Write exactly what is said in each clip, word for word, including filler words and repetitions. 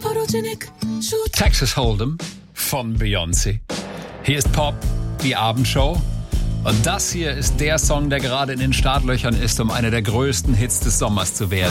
Texas Hold'em von Beyoncé. Hier ist Pop, die Abendshow. Und das hier ist der Song, der gerade in den Startlöchern ist, um einer der größten Hits des Sommers zu werden.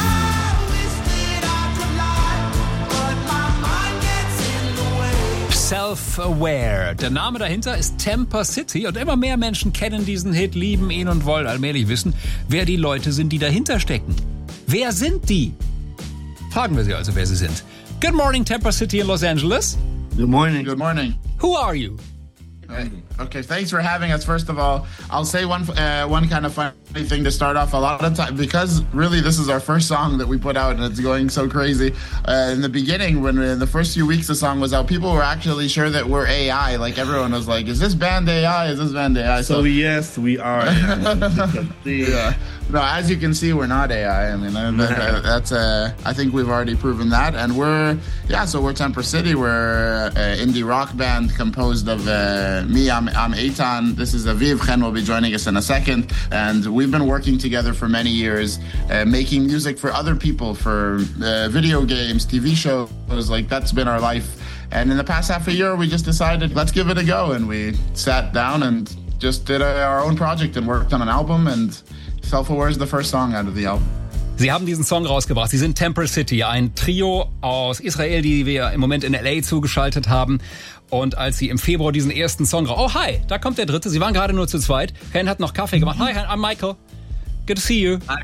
Self-Aware. Der Name dahinter ist Temper City und immer mehr Menschen kennen diesen Hit, lieben ihn und wollen allmählich wissen, wer die Leute sind, die dahinter stecken. Wer sind die? Fragen wir sie also, wer sie sind. Good morning, Temper City in Los Angeles. Good morning. Good morning. Who are you? Hey. Okay, thanks for having us. First of all, I'll say one uh, one kind of funny thing to start off. A lot of time, because really this is our first song that we put out, and it's going so crazy. Uh, in the beginning, when in the first few weeks the song was out, people were actually sure that we're A I. Like everyone was like, "Is this band A I? Is this band A I?" So, so yes, we are. Yeah. No, as you can see, we're not A I. I mean, uh, that, that's uh, I think we've already proven that, and we're yeah. So we're Temper City. We're an indie rock band composed of uh, me. I'm I'm Eitan. This is Aviv. Chen will be joining us in a second, and we've been working together for many years, uh, making music for other people, for uh, video games, T V shows. Like that's been our life. And in the past half a year, we just decided let's give it a go, and we sat down and just did a, our own project and worked on an album. And Self-Aware is the first song out of the album. Sie haben diesen Song rausgebracht. Sie sind Temper City, ein Trio aus Israel, die wir im Moment in L A zugeschaltet haben. Und als Sie im Februar diesen ersten Song raus... Oh, hi, da kommt der dritte. Sie waren gerade nur zu zweit. Ken hat noch Kaffee gemacht. Hi, I'm Michael. Good to see you. Hi.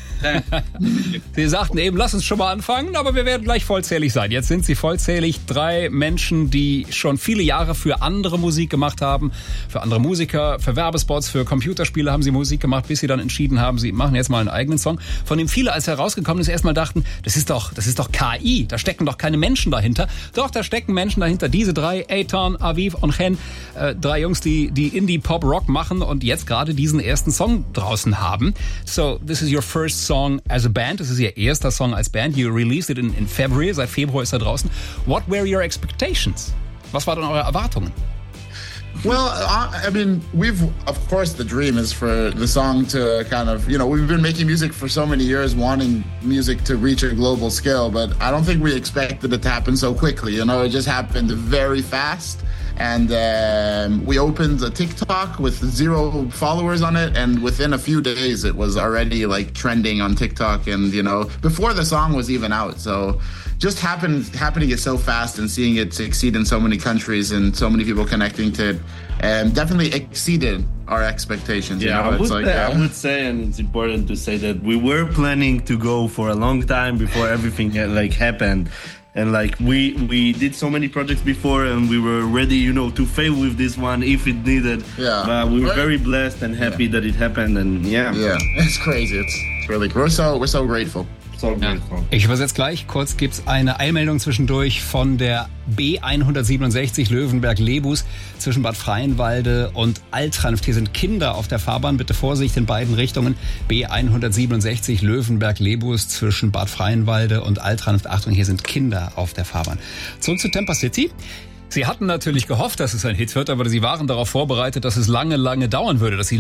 Sie sagten eben, lass uns schon mal anfangen, aber wir werden gleich vollzählig sein. Jetzt sind sie vollzählig. Drei Menschen, die schon viele Jahre für andere Musik gemacht haben, für andere Musiker, für Werbespots, für Computerspiele haben sie Musik gemacht, bis sie dann entschieden haben, sie machen jetzt mal einen eigenen Song, von dem viele, als er rausgekommen ist, erstmal dachten, das ist doch, das ist doch K I, da stecken doch keine Menschen dahinter. Doch, da stecken Menschen dahinter. Diese drei, Eitan, Aviv und Chen, äh, drei Jungs, die, die Indie-Pop-Rock machen und jetzt gerade diesen ersten Song draußen haben. So, this is your first song as a band. Das ist Ihr erster Song als Band. You released it in, in February. Seit Februar ist er draußen. What were your expectations? Was waren eure Erwartungen? Well, I mean, we've, of course, the dream is for the song to kind of, you know, we've been making music for so many years, wanting music to reach a global scale, but I don't think we expected it to happen so quickly. You know, it just happened very fast. And um, we opened a TikTok with zero followers on it, and within a few days it was already like trending on TikTok, and you know, before the song was even out. So just happened happening it so fast and seeing it succeed in so many countries and so many people connecting to it, um, definitely exceeded our expectations. Yeah, you know? I, would like, say, uh, I would say, and it's important to say that we were planning to go for a long time before everything like happened. And like we we did so many projects before, and we were ready, you know, to fail with this one if it needed. Yeah. But we were very blessed and happy yeah. that it happened, and yeah. Yeah, it's crazy. It's, it's really cool. We're so we're so grateful. So grateful. Ich übersetze gleich. Kurz gibt's eine Eilmeldung zwischendurch von der B hundertsiebenundsechzig Löwenberg-Lebus zwischen Bad Freienwalde und Altranft. Hier sind Kinder auf der Fahrbahn. Bitte Vorsicht in beiden Richtungen. B hundertsiebenundsechzig Löwenberg-Lebus zwischen Bad Freienwalde und Altranft. Achtung, hier sind Kinder auf der Fahrbahn. Zurück zu Temper City. Sie hatten natürlich gehofft, dass es ein Hit wird, aber Sie waren darauf vorbereitet, dass es lange, lange dauern würde, dass Sie